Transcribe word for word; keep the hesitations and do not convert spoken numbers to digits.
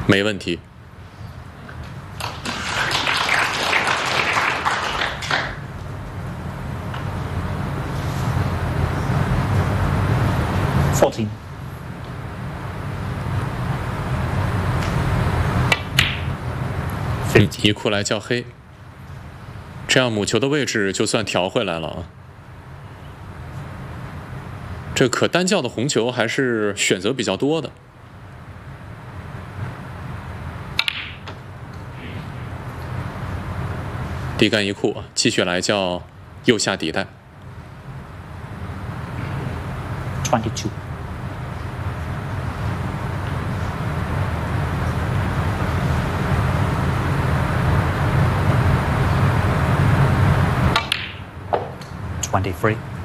没问题。 fourteen。 嗯，一库来叫黑，这样母球的位置就算调回来了啊。这可单叫的红球还是选择比较多的。低杆一库，继续来叫右下底带。 twenty-two。twenty-three。